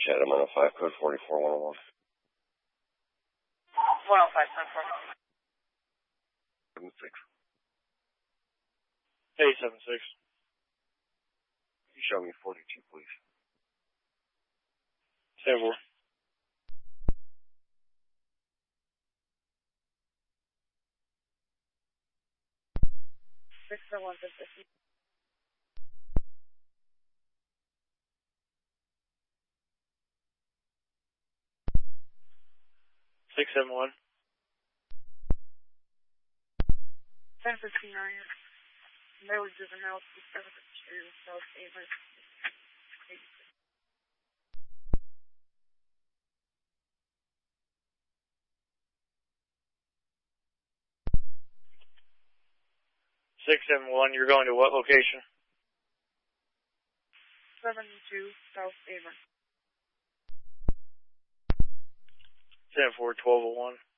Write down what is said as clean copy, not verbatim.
Chatham 105, code 44101. 105, 76. 876. You show me 42, please. 74. 60150. 671. 1059. They were driven out to 752 South Avery. 671, you're going to what location? 72 South Avery. 10-4, 1201.